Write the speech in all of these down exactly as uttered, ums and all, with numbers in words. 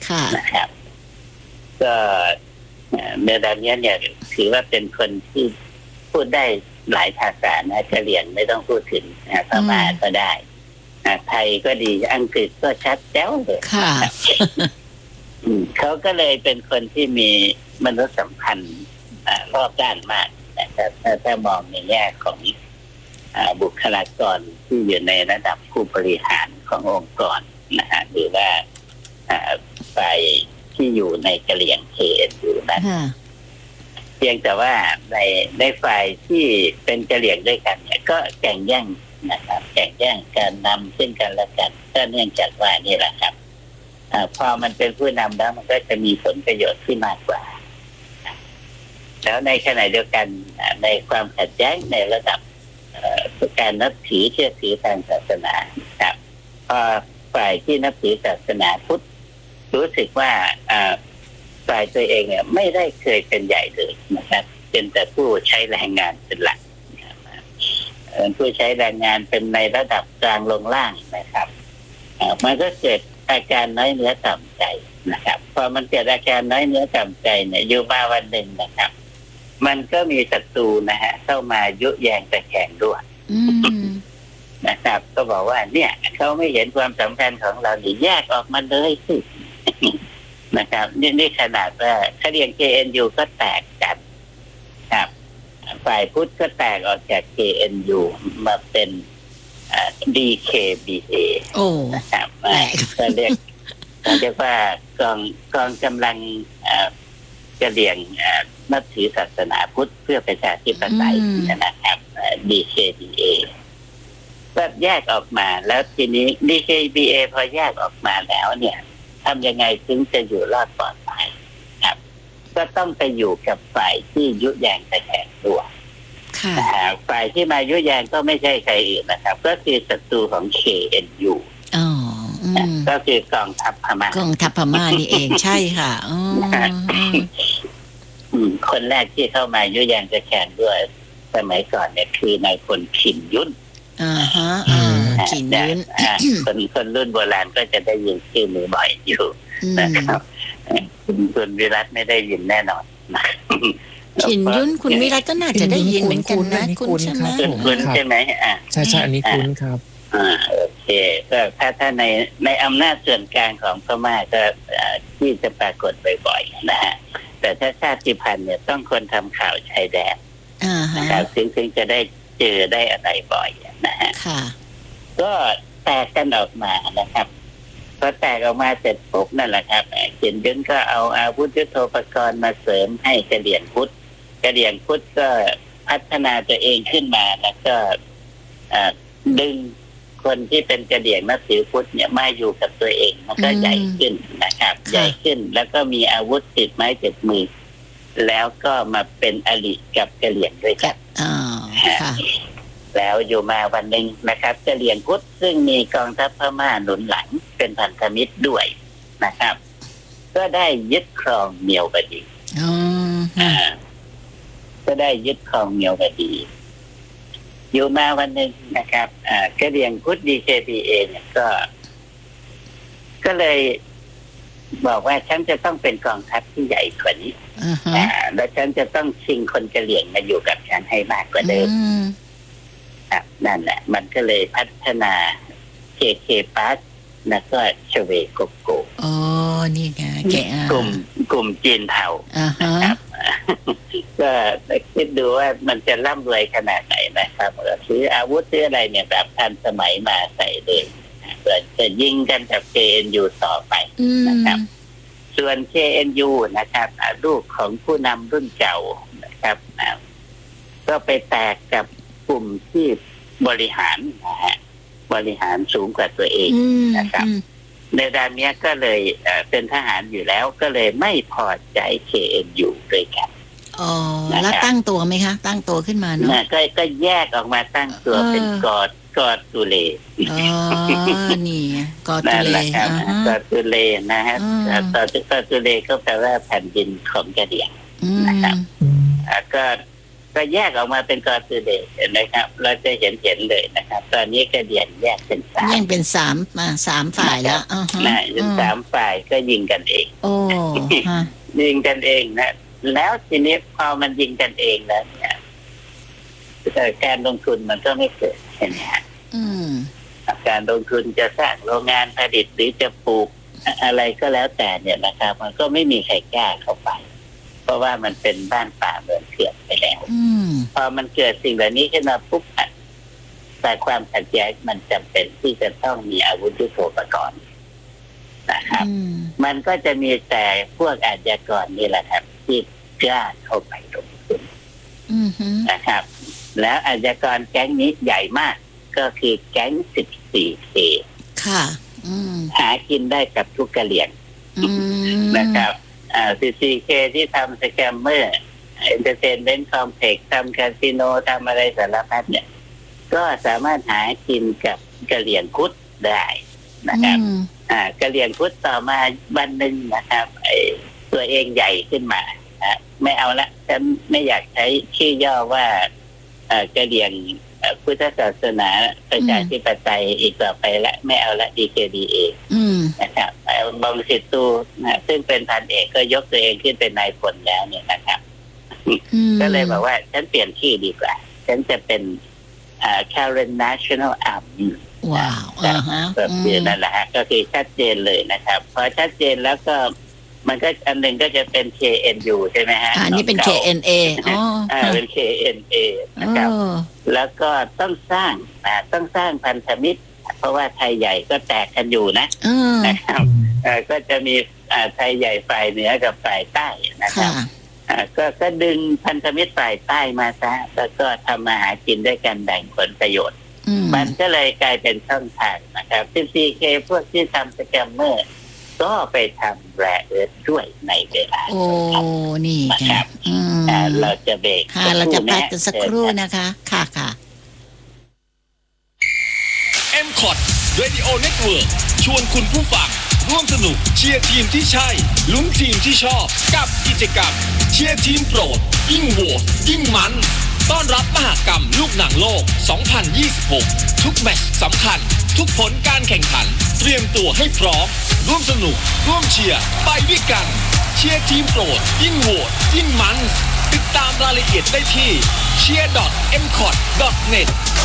นะครับก็เนดาเนียเนี่ยถือว่าเป็นคนที่พูดได้หลายภาษานะกะเหรี่ยงไม่ต้องพูดถึงนะพม่าก็ได้ไทยก็ดีอังกฤษก็ชัดแจ๋วเลยค่ะเขาก็เลยเป็นคนที่มีมนุษยสัมพันธ์รอบด้านมากนะครับถ้ามองในแง่ของบุคลากรที่อยู่ในระดับผู้บริหารขององค์กรนะฮะหรือว่าฝ่ายที่อยู่ในกะเหรี่ยง เค เอ็น ยู นั้นเพียงแต่ว่าในในฝ่ายที่เป็นกะเหรี่ยงด้วยกันเนี่ยก็แข่งแย่งนะครับแข่งแย่งการนำซึ่งกันและกันก็เนื่องจากว่านี่แหละครับพอมันเป็นผู้นำแล้วมันก็จะมีผลประโยชน์ที่มากกว่าแล้วในขณะเดียวกันในความขัดแย้งในระดับการนับถือเชื่อถือทางศาสนาครับพอฝ่ายที่นับถือศาสนาพุทธรู้สึกว่าฝ่ายตัวเองเนี่ยไม่ได้เคยเป็นใหญ่เลยนะครับเป็นแต่ผู้ใช้แรงงานเป็นหลักผู้ใช้แรงงานเป็นในระดับกลางลงล่างนะครับมันก็เกิดอาการน้อยเนื้อต่ำใจนะครับพอมันเกิดอาการน้อยเนื้อต่ำใจเนี่ยอยู่มาวันหนึ่งนะครับมันก็มีศัตรูนะฮะเข้ามายุแยงตะแคงด้วยนะครับก็บอกว่าเนี่ยเขาไม่เห็นความสำคัญของเราหรือแยกออกมาเลยสินะครับนี่นี่ขนาดว่าคดี เค เอ็น ยู ก็แตกกันครับฝ่ายพุทธก็แตกออกจาก เค เอ็น ยู มาเป็น ดี เค บี เอโอ้นะครับก็เรียกเรียกว่ากองกองกำลังกะเหรี่ยงนับถือศาสนาพุทธเพื่อประชาธิปไตยนะครับ ดี เค บี เอ ก็แยกออกมาแล้วทีนี้ ดี เค บี เอ พอแยกออกมาแล้วเนี่ยทำยังไงถึงจะอยู่รอดปลอดภัยครับก็ต้องไปอยู่กับฝ่ายที่ยุแยงตะแคงด้วยฝ่ายที่มายุแยงก็ไม่ใช่ใครอื่นนะครับก็คือศัตรูของ เค เอ็น ยูอ๋อก็คือกองทัพพม่ากองทัพพม่านี่เองใช่ค่ะอ๋อคนแรกที่เข้ามายุแยงตะแคงด้วยสมัยก่อนเนี่ยคือนายพลขินยุ่นอ่าฮะอ่าขินยุ่นคนคนรุ่นโบราณก็จะได้ยินชื่อมือบ่อยอยู่นะครับคุณคุณวิรัตไม่ได้ยินแน่นอนนะขินยุ่นคุณวิรัตก็น่าจะได้ยินเหมือนกันนะคุณใช่ไหมคุณใช่ไหมอ่าใช่ใช่อันนี้คุณครับอ่าโอเคก็ถ้าถ้าในในอำนาจส่วนกลางของพม่าก็ที่จะปรากฏบ่อยๆนะฮะแต่ถ้าชาติพันธุ์เนี่ยต้องคนทำข่าวชายแดนนะครับซึ่งซึ่งจะได้เจอได้อะไรบ่อยนะฮะก็แตกกันออกมานะครับพอแตกออกมาเสร็จปุ๊บนั่นแหละครับเขียนยึนก็เอาอาวุธยุทโธปกรณ์มาเสริมให้กะเหรี่ยงพุทธกะเหรี่ยงพุทธก็พัฒนาตัวเองขึ้นมาแล้วก็ดึงคนที่เป็นกะเหรี่ยงนับถือพุทธเนี่ยมาอยู่กับตัวเองมันก็ใหญ่ขึ้นนะครับใหญ่ขึ้นแล้วก็มีอาวุธติดไม้ติดมือแล้วก็มาเป็นอริกับกะเหรี่ยงด้วยกันแล้วอยู่มาวันหนึ่งนะครับกะเหรี่ยงพุทธซึ่งมีกองทัพพม่าหนุนหลังเป็นพันธมิตรด้วยนะครับก็ได้ยึดครองเมียวบดีก็ได้ยึดครองเมียวบดีอยู่มาวันหนึ่งนะครับกะเหรี่ยงพุทธ ดี เค บี เอ เนี่ยก็ก็เลยบอกว่าฉันจะต้องเป็นกองทัพที่ใหญ่กว่านี้และฉันจะต้องชิงคนกะเหรี่ยงมาอยู่กับฉันให้มากกว่าเดิมนั่นแหละมันก็เลยพัฒนา เค เค Pass แล้วก็ชเวโกโกอ๋อนี่ไงแกกลุ่มกลุ่มจีนเทานะครับก็คิดดูว่ามันจะร่ำรวยขนาดไหนนะครับซื้ออาวุธซื้ออะไรเนี่ยแบบทันสมัยมาใส่เลยเพื่อจะยิงกันกับ เค เอ็น ยู ต่อไปนะครับส่วน เค เอ็น ยู นะครับลูกของผู้นำรุ่นเก่านะครับก็ไปแตกกับกลุ่มที่บริหารนะฮะบริหารสูงกว่าตัวเองนะครับในด้านนี้ก็เลยเป็นทหารอยู่แล้วก็เลยไม่พอใจ เค เอ็น ยู ด้วยกันอ๋อแล้วตั้งตัวไหมคะตั้งตัวขึ้นมาเนาะก็ก็แยกออกมาตั้งตัวเป็นกอดกอดตุเลอ๋อนี่กอดตุเลกอดตุเลนะฮะกอดตุเลก็แปลว่าแผ่นดินของกะเหรี่ยงนะครับก็ก็แยกออกมาเป็นกอตูเลเห็นไหมครับเราจะเห็นเห็นเลยนะครับตอนนี้กระเดียนแยกเป็นสามแยกเป็นสามมาสามฝ่ายแล้วอ่าฮะนะสามฝ่ายก็ยิงกันเองโอ้ยิงกันเองนะแล้วทีนี้พอมันยิงกันเองแล้วเนี่ยการลงทุนมันก็ไม่เกิดใช่ไหมฮะการลงทุนจะสร้างโรงงานผลิตหรือจะปลูกอะไรก็แล้วแต่เนี่ยนะครับมันก็ไม่มีใครกล้าเข้าไปเพราะว่ามันเป็นบ้านป่าเมืองเถื่อนไปแล้วพอมันเกิดสิ่งเหล่านี้ขึ้นมาปุ๊บแต่ความขัดแย้งมันจำเป็นที่จะต้องมีอาวุธยุทโธปกรณ์นะครับมันก็จะมีแต่พวกอาชญากรนี่แหละครับที่กล้าเข้าไปลงทุนนะครับแล้วอาชญากรแก๊งนี้ใหญ่มากก็คือแก๊ง สิบสี่ เคค่ะหากินได้กับทุกกะเหรี่ยงนะครับอ่า สิบสี่ เค ที่ทำสแกมเมอร์เอนเตอร์เทนเมนต์คอมเพล็กซ์ทำคาสิโนทำอะไรสารพัดเนี่ยก็สามารถหากินกับกะเหรี่ยงคุดได้นะครับอ่ากะเหรี่ยงคุดต่อมาวันหนึ่งนะครับไอ้ตัวเองใหญ่ขึ้นมานะไม่เอาละฉันไม่อยากใช้ชื่อย่อว่าเอ่อกะเหรี่ยงพุทธศาสนาประชาธิปไตยอีกต่อไปละไม่เอาละ ดี เค ดี เอ นะครับบางสิตูนะซึ่งเป็นพันเอกก็ยกตัวเองขึ้นเป็นนายพลแล้วเนี่ยนะครับก็เลยบอกว่าฉันเปลี่ยนชื่อดีกว่าฉันจะเป็นอ่า Karen National Army ว้าวแบบนี้นั่นแหละฮะก็คือชัดเจนเลยนะครับพอชัดเจนแล้วก็มันก็อันหนึ่งก็จะเป็น เค เอ็น ยู ใช่ไหมฮะอันนี้เป็น เค เอ็น เอ อ๋ออ่าเป็น เค เอ็น เอ นะครับแล้วก็ต้องสร้างนะต้องสร้างพันธมิตรเพราะว่าไทยใหญ่ก็แตกกันอยู่นะนะครับก็จะมีไทยใหญ่ฝ่ายเหนือกับฝ่ายใต้นะครับก็ก็ดึงพันธมิตรฝ่ายใต้มาซะแล้วก็ทำมาหากินด้วยกันแบ่งผลประโยชน์มันก็เลยกลายเป็นช่องทางนะครับ สิบสี่ เค พวกที่ทำสแกมเมอร์ก็ไปทำแร่เอิร์ธด้วยในเวลาโอ้นี่ครับเราจะเบรกเราจะพักกันสักครู่นะคะค่ะค่ะเอ็ม คอท Radio Network ชวนคุณผู้ฟังร่วมสนุกเชียร์ทีมที่ใช่ลุ้นทีมที่ชอบกับกิจกรรมเชียร์ทีมโปรดยิ่งโหวตยิ่งมันต้อนรับมหกรรมลูกหนังโลก สองพันยี่สิบหก ทุกแมตช์สำคัญทุกผลการแข่งขันเตรียมตัวให้พร้อมร่วมสนุกร่วมเชียร์ไปด้วยกันเชียร์ทีมโปรดยิ่งโหวตยิ่งมันติดตามรายละเอียดได้ที่ เชียร์ ดอท เอ็ม คอท ดอท เน็ต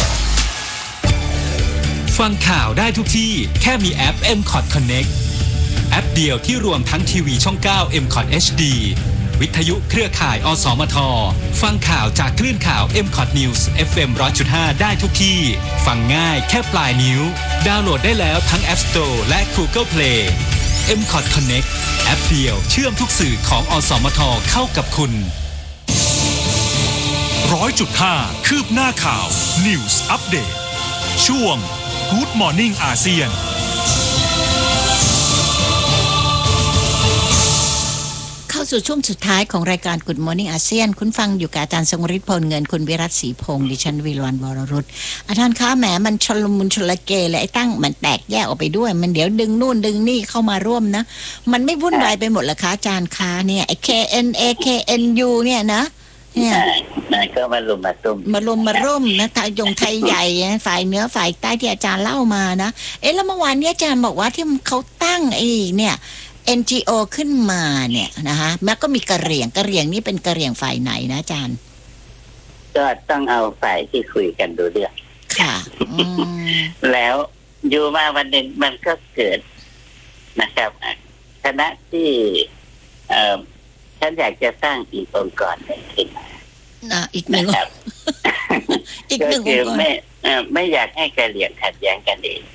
ฟังข่าวได้ทุกที่แค่มีแอป เอ็ม คอท Connect แอปเดียวที่รวมทั้งทีวีช่อง เก้า เอ็ม คอท เอช ดี วิทยุเครือข่าย อสมท ฟังข่าวจากคลื่นข่าว เอ็ม คอท News เอฟ เอ็ม หนึ่งร้อยจุดห้า ได้ทุกที่ฟังง่ายแค่ปลายนิ้วดาวน์โหลดได้แล้วทั้ง App Store และ Google Play เอ็ม คอท Connect แอปเดียวเชื่อมทุกสื่อของอสมทเข้ากับคุณหนึ่งร้อยจุดห้า คืบหน้าข่าว News Update ช่วง Good Morning อาเซียนเข้าสู่ช่วงสุดท้ายของรายการ Good Morning อาเซียนคุณฟังอยู่กับอาจารย์ทรงฤทธิ์พลเงินคุณวิรัตศรีพงษ์ดิฉันวีรวรรณวรรุตอาจารย์คะแหมมันชลมุนชลเกและไอ้ตั้งมันแตกแยกออกไปด้วยมันเดี๋ยวดึงนู่นดึงนี่เข้ามาร่วมนะมันไม่วุ่นวายไปหมดเหรอคะอาจารย์คะเนี่ยไอ้ เค เอ็น เอ เค เอ็น ยู เนี่ยนะเนี่ยมันก็มาลุมมาตุ้มมาลุมมาร่มนะไทยยงไทยใหญ่ฝ่ายเหนือฝ่ายใต้ที่อาจารย์เล่ามานะเอ๊ะแล้วเมื่อวานนี้อาจารย์บอกว่าที่เขาตั้งไอ้เนี่ยเอ็น จี โอ ขึ้นมาเนี่ยนะคะแล้วก็มีกระเหรี่ยงกระเหรี่ยงนี่เป็นกระเหรี่ยงฝ่ายไหนนะอาจารย์ก็ต้องเอาฝ่ายที่คุยกันดูเรื่องค่ะแล้วอยู่มาวันหนึ่งมันก็เกิดนะครับคณะที่เอ่อฉันอยากจะสร้างอีกองค์กรหนึ่งขึ้นมาอีกหนึ่งครับอีกหนึ่งองค์กรไม่ไม่อยากให้กระเหรี่ยงขัดแย้งกันเอง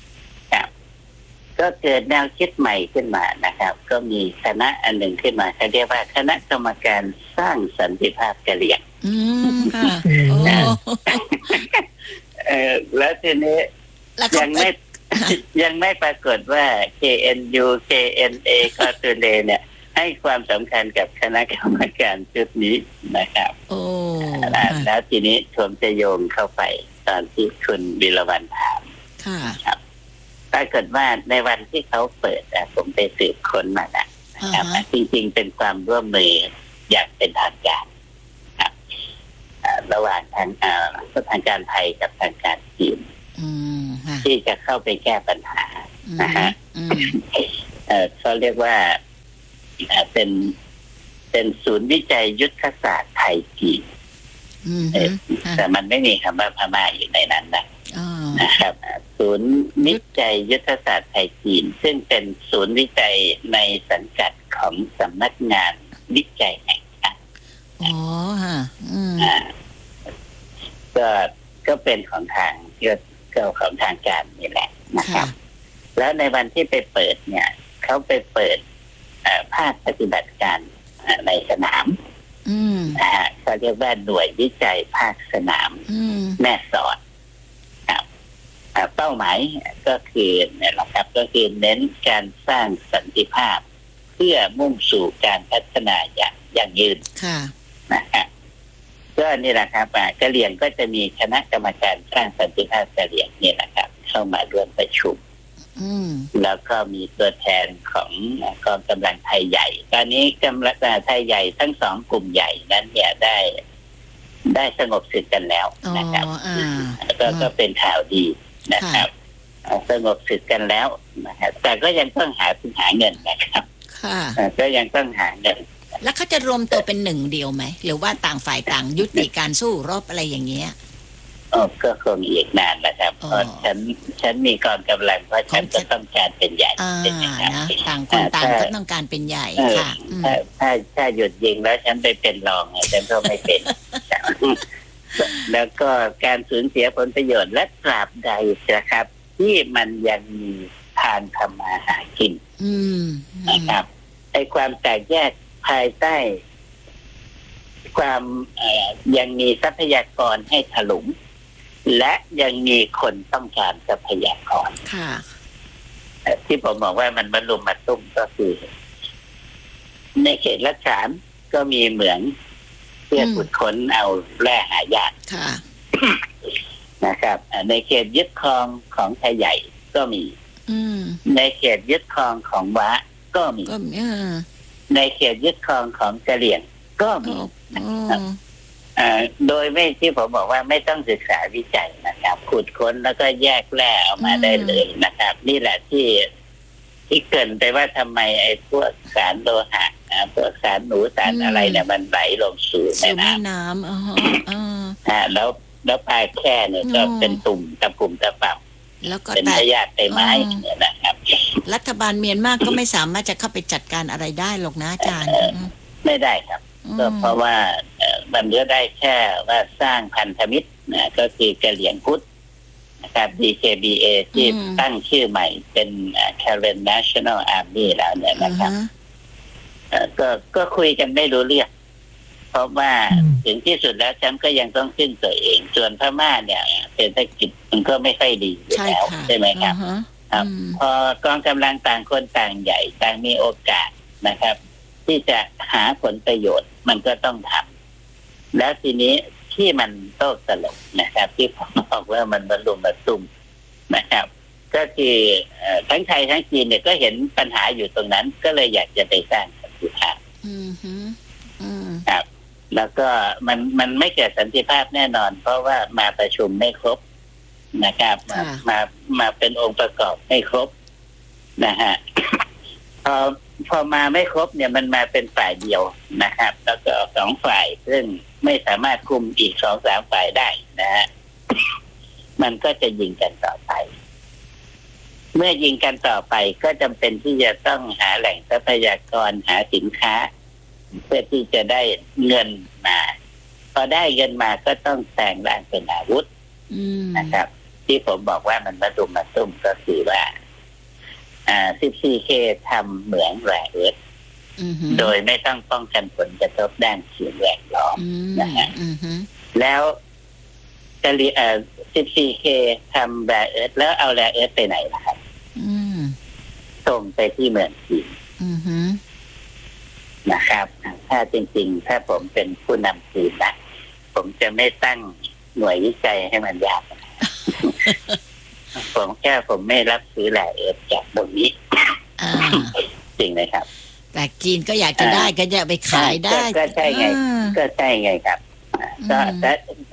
ก็เกิดแนวคิดใหม่ขึ้นมานะครับก็มีคณะอันหนึ่งขึ้นมาเขาเรียกว่าคณะกรรมการสร้างสันติภาพกะเหรี่ยงอืมค่ะเออแล้วทีนี้ยังไม่ยังไม่ปรากฏว่า เค เอ็น ยู เค เอ็น เอ คอตูเลเนี่ยให้ความสำคัญกับคณะกรรมการชุดนี้นะครับโอ้แล้วทีนี้ผมจะโยงเข้าไปตอนที่คุณวิรวรรณถามค่ะครับปรากฏว่าในวันที่เขาเปิดผมไปสืบค้นมาแล้วนะครับจริงๆเป็นความร่วมมืออย่างเป็นทางการครับระหว่างทางอ่าทางการไทยกับทางการจีนที่จะเข้าไปแก้ปัญหานะฮะเอ่อเขาเรียกว่าเป็นเป็นศูนย์วิจัยยุทธศาสตร์ไทยจีนแต่มันไม่มีคำว่าพม่าอยู่ในนั้นนะนะครับศูนย์วิจัยยุทธศาสตร์ไทยจีนซึ่งเป็นศูนย์วิจัยในสังกัดของสำนักงานวิจัยแห่งชาติอ๋อฮะก็ก็เป็นของทางก็ของทางการนี่แหละนะครับแล้วในวันที่ไปเปิดเนี่ยเขาไปเปิดภาคปฏิบัติการในสนามนะฮะเขาเรียกว่าหน่วยวิจัยภาคสนามแม่สอดครับเป้าหมายก็คือเนี่ยแหละครับก็คือเน้นการสร้างสันติภาพเพื่อมุ่งสู่การพัฒนาอย่างยั่งยืนนะฮะก็นี่แหละครับกะเหรี่ยงก็จะมีคณะกรรมการสร้างสันติภาพกะเหรี่ยงนี่แหละครับเข้ามาร่วมประชุมแล้วก็มีตัวแทนของกองกำลังไทยใหญ่ตอนนี้กำลังไทยใหญ่ทั้งสองกลุ่มใหญ่นั้นเนี่ยได้ได้สงบศึกกันแล้วนะครับก็ก็เป็นข่าวดีนะครับสงบศึกกันแล้วนะครับแต่ก็ยังต้องหาหาเงินนะครับก็ยังต้องหาเงินแล้วเขาจะรวมตัวเป็นหนึ่งเดียวไหมหรือว่าต่างฝ่ายต่างยุติการสู้รบอะไรอย่างเงี้ยอ๋อก็คงอีกนานนะครับเพราะฉันฉันมีกองกำลังเพราะฉันจะต้องการเป็นใหญ่เป็นอย่างนั้นต่างคนต่างก็ต้องการเป็นใหญ่ค่ะถ้าถ้าถ้าหยุดยิงแล้วฉันไปเป็นรองฉันก็ไม่เป็นแล้วก็การสูญเสียผลประโยชน์และตราบใดนะครับที่มันยังมีทางทำมาหากินนะครับไอ้ความแตกแยกภายใต้ความยังมีทรัพยากรให้ถลุงและยังมีคนต้องการทรัพยากรที่ผมบอกว่ามันบรรลุมาตุ้มก็คือในเขตละฉานก็มีเหมืองเพื่อขุดค้นเอาแร่หายากนะครับในเขตยึดครองของไทยใหญ่ก็มีในเขตยึดครองของวะก็มีในเขตยึดครองของกะเหรี่ยงก็มีโดยไม่ที่ผมบอกว่าไม่ต้องศึกษาวิจัยนะครับขุดค้นแล้วก็แยกแร่ออกมาได้เลยนะครับนี่แหละที่ที่เกินไปว่าทำไมไอ้พวกสารโลหะพวกสารหนูสารอะไรเนี่ยมันไหลลงสู่แม่น้ำน้ำอ๋อแล้วแล้วปลายแค่เนี่ยก็เป็นตุ่มตะปุ่มตะปับแล้วก็เป็นพยาธิใบไม้เนี่ยนะครับรัฐบาลเมียนมาก็ไม่สามารถจะเข้าไปจัดการอะไรได้หรอกนะอาจารย์ไม่ได้ครับก็เพราะว่ามันก็ได้แค่ว่าสร้างพันธมิตรนะก็คือกะเหรี่ยงพุทธนะครับ ดี เค บี เอ ที่ตั้งชื่อใหม่เป็น Karen National Army แล้วเนี่ยนะครับก็ก็คุยกันไม่รู้เรื่องเพราะว่าถึงที่สุดแล้วฉันก็ยังต้องขึ้นตัวเองส่วนพม่าเนี่ยเศรษฐกิจมันก็ไม่ค่อยดีอยู่แล้วใช่ไหมครับพอกองกำลังต่างคนต่างใหญ่ต่างมีโอกาสนะครับที่จะหาผลประโยชน์มันก็ต้องทำแล้วทีนี้ที่มันโต้ตลบนะครับที่ผมบอกว่ามันบรรลุมาตุ้มนะครับก็คือทั้งไทยทั้งจีนเนี่ยก็เห็นปัญหาอยู่ตรงนั้นก็เลยอยากจะไปสร้างสันติภาพครับแล้วก็มันมันไม่เกิดสันติภาพแน่นอนเพราะว่ามาประชุมไม่ครบนะครับมามามาเป็นองค์ประกอบไม่ครบนะฮะพอพอมาไม่ครบเนี่ยมันมาเป็นฝ่ายเดียวนะครับแล้วก็สองฝ่ายซึ่งไม่สามารถคุมอีกสองสามฝ่ายได้นะฮะมันก็จะยิงกันต่อไปเมื่อยิงกันต่อไปก็จำเป็นที่จะต้องหาแหล่งทรัพยากรหาสินค้าเพื่อที่จะได้เงินมาพอได้เงินมาก็ต้องแต่งร่างเป็นอาวุธนะครับที่ผมบอกว่ามันมาดุมมาตุ้มก็คือว่าอ่า สิบสี่เค ทำเหมืองแร่เอิร์ธโดยไม่ต้องป้องกันผลกระทบด้านสิ่งแวดล้อมนะฮะแล้วกะเหรี่ยง สิบสี่เค ทำแร่เอิร์ธแล้วเอาแร่เอิร์ธไปไหนล่ะครับส่งไปที่เมืองจีนนะครับถ้าจริงๆถ้าผมเป็นผู้นำจีนนะผมจะไม่ตั้งหน่วยวิจัยให้มันยากผมแค่ผมไม่รับซื้อแร่เอิร์ธจากตรงนี้จริงไหมครับแต่จีนก็อยากจะได้ก็จะไปขายได้ก็ใช่ไงก็ใช่ไงครับก็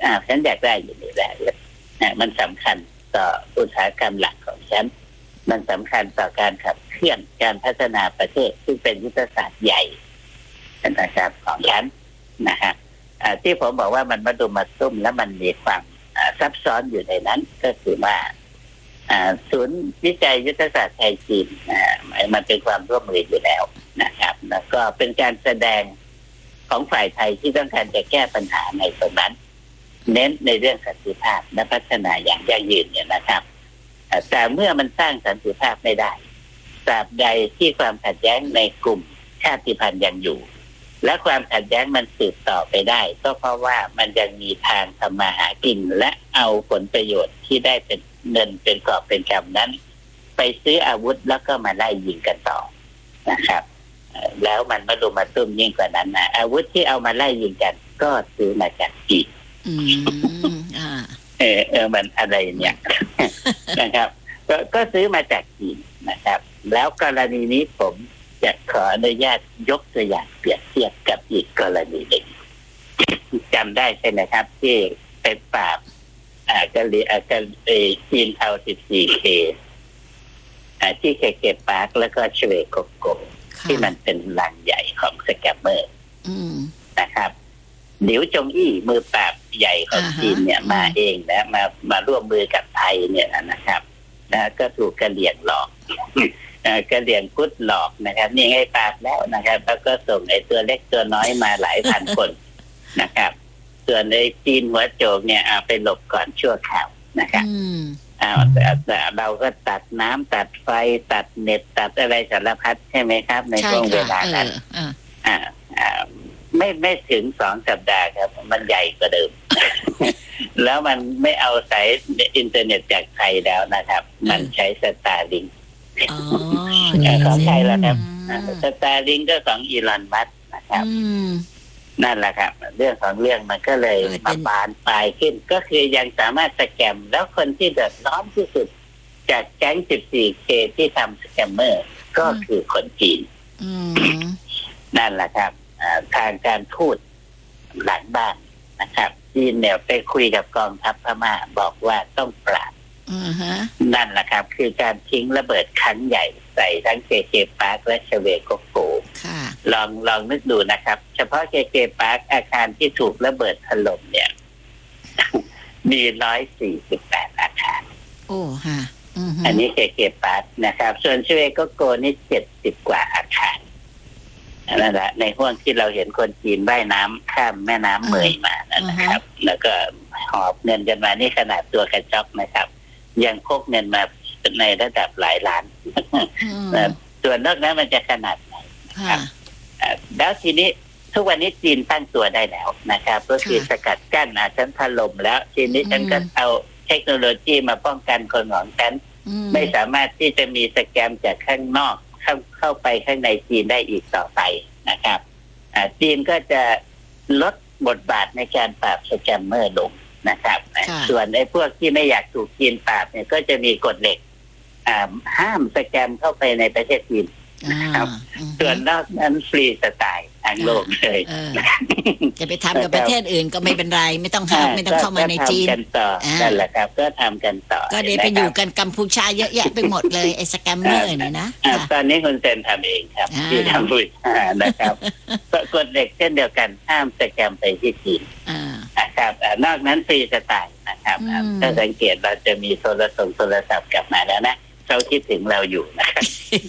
อ่าฉันอยากได้อยู่นี่แหละนะมันสำคัญต่ออุตสาหกรรมหลักของฉันมันสำคัญต่อการขับเคลื่อนการพัฒนาประเทศซึ่งเป็นยุทธศาสตร์ใหญ่นะครับของฉันนะฮะที่ผมบอกว่ามันมาดุมมาตุ้มแล้วมันมีความซับซ้อนอยู่ในนั้นก็คือว่าศูนย์วิจัยยุทธศาสตร์ไทยจีนมันเป็นความร่วมมืออยู่แล้วนะครับแล้วก็เป็นการแสดงของฝ่ายไทยที่ต้องการจะแก้ปัญหาในตรงนั้นเน้นในเรื่องสันติภาพและพัฒนาอย่างยั่งยืนเนี่ยนะครับแต่เมื่อมันสร้างสันติภาพไม่ได้ตราบใดที่ความขัดแย้งในกลุ่มชาติพันธุ์ยังอยู่และความขัดแย้งมันสืบต่อไปได้ก็เพราะว่ามันยังมีทางทำมาหากินและเอาผลประโยชน์ที่ได้เป็นเงินเป็นกอบเป็นกำนั้นไปซื้ออาวุธแล้วก็มาไล่ยิงกันต่อนะครับแล้วมันมาดูมาตุ้มยิ่งกว่านั้นนะอาวุธที่เอามาไล่ยิงกันก็ซื้อมาจากจีนอืมอ่าเออเออมันอะไรเนี่ย นะครับก็ก็ซื้อมาจากจีนนะครับแล้วกรณีนี้ผมจะขออนุญาตยกตัวอย่างเปรียบเทียบกับอีกกรณีหนึ่งจำได้ใช่ไหมครับที่เป็นปราบอ่ากะลีอ่ากะลีจีนเอา สิบสี่เค อ่าที่เคเกปาร์คแล้วก็เชเวโกโกที่มันเป็นลังใหญ่ของสแกมเมอร์นะครับหลิวจงอี้มือปราบใหญ่ของจีนเนี่ยมาเองนะมามาร่วมมือกับไทยเนี่ยนะครับนะก็ถูกกระเหรี่ยงหลอกกระเหรี่ยงพุทธหลอกนะครับนี่ไงปราบแล้วนะครับแล้วก็ส่งไอ้ตัวเล็กตัวน้อยมาหลายพันคนนะครับส่วนในจีนหัวโจกเนี่ยเอาไปหลบก่อนชั่วคราวนะครับอ่าแต่เราก็ตัดน้ำตัดไฟตัดเน็ตตัดอะไรสารพัดใช่ไหมครับในช่วงเวลานั้นอ่าอ่าไม่ไม่ถึงสองสัปดาห์ครับมันใหญ่กว่าเดิม แล้วมันไม่เอาสายอินเทอร์เน็ตจากไทยแล้วนะครับมันใช้สตาร์ลิงก์ของไทยแล้วครับสตาร์ลิงก์ก็ของอีลอนมัสก์นะครับนั่นแหละครับเรื่องของเรื่องมันก็เลยมาบานปลายขึ้นก็คือยังสามารถสแกมแล้วคนที่เดือดร้อนที่สุดจากแก๊ง สิบสี่เค ที่ทำสแกมเมอร์ก็คือคนจีนนั่นแหละครับทางการทูตหลังบ้านนะครับจีนเนี่ยไปคุยกับกองทัพพม่าบอกว่าต้องปราบนั่นแหละครับคือการทิ้งระเบิดครั้งใหญ่ใส่ทั้งเคเคปาร์คและเชเวโกโกลองลองนึกดูนะครับเฉพาะเคเคปาร์คอาคารที่ถูกระเบิดถล่มเนี่ย มีร้อยสี่สิบแปดอาคารโอ้ฮะอันนี้เคเคปาร์คนะครับส่วนเชเวโกโกนี่เจ็ดสิบกว่าอาคารนั่นแหละในห้วงที่เราเห็นคนจีนว่ายน้ำข้ามแม่น้ำเมยมานะครับ แล้วก็หอบเงินกันมานี่ขนาดตัวกระจอกนะครับยังพกเงินมาในระดับหลายล้านส่วนนอกนั้นมันจะขนาดไหนครับแล้วทีนี้ทุกวันนี้จีนตั้งตัวได้แล้วนะครับก็คือสกัดกั้นอ่ะฉันถล่มแล้วทีนี้ฉันก็เอาเทคโนโลยีมาป้องกันคนของฉันไม่สามารถที่จะมีสแกมจากข้างนอกเข้าเข้าไปข้างในจีนได้อีกต่อไปนะครับจีนก็จะลดบทบาทในการปราบสแกมเมอร์ลงนะครับส่วนไอ้พวกที่ไม่อยากถูกจีนปราบเนี่ยก็จะมีกฎเหล็กห้ามสแกมเข้าไปในประเทศจีนนะครับส่วนนอกนั้นฟรีสไตล์ทางโลกเลยจะไปทำกับประเทศอื่นก็ไม่เป็นไรไม่ต้องห้ามไม่ต้องเข้ามาในจีนกันต่อนั่นแหละครับก็ทำกันต่อก็เดี๋ยวไปอยู่กันกัมพูชาเยอะแยะไปหมดเลยไอ้สแกมเมอร์นี่นะตอนนี้คุณเซนทำเองครับที่กัมพูชานะครับกฎเหล็กเช่นเดียวกันห้ามสแกมไปที่จีนนะครับนอกนั้นฟรีสไตล์นะครับถ้าสังเกตเราจะมีโทรศัพท์โทรศัพท์กลับมาแล้วนะเขาคิดถึงเราอยู่นะครับ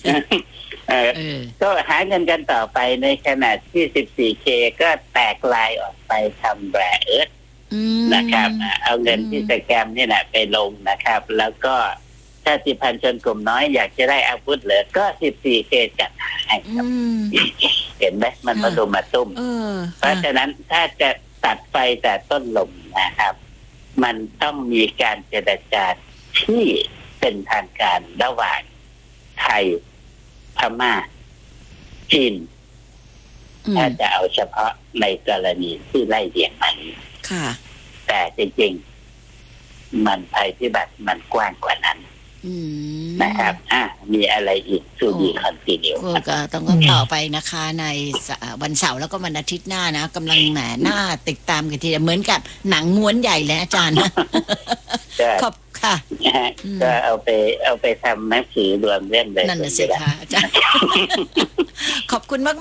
ก็หาเงินกันต่อไปในขณะที่ สิบสี่เค ก็แตกลายออกไปทำแบร์เอิร์ธนะครับเอาเงินที่สแกมนี่แหละไปลงนะครับแล้วก็ชาติพันธุ์ชนกลุ่มน้อยอยากจะได้อาวุธเหลือก็ สิบสี่เค จัดให้ครับเห็นไหมมันมาดุมมาตุ้มเพราะฉะนั้นถ้าจะตัดไฟแต่ต้นลมนะครับมันต้องมีการเจรจาที่เป็นทางการระหว่างไทยพม่าจีนถ้าจะเอาเฉพาะในกรณีที่ไล่เลี่ยงมานี้แต่จริงๆมันภัยพิบัติมันกว้างกว่านั้นอืมนะครับอ่ะมีอะไรอีกทูบีคอนติเนียก็ต้องต่อไปนะคะในวันเสาร์แล้วก็วันอาทิตย์หน้านะกำลังแหมหน้าติดตามกันทีเดียวเหมือนกับหนังม้วนใหญ่เลยอาจารย์นะขอบค่ะก็เอาไปเอาไปทำหนังสือรวมเรื่องเลยนั่นน่ะสิค่ะอาจารย์ขอบคุณมาก